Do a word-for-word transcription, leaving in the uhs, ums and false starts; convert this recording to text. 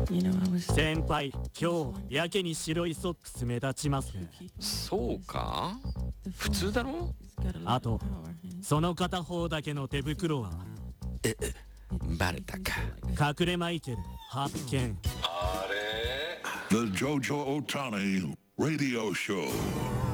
先輩、今日やけに白いソックス目立ちますね。 そうか？普通だろ？ あと、その片方だけの手袋はえ、バレたか。 隠れマイケル発見。 あれ？ The JoJo Otani Radio Show.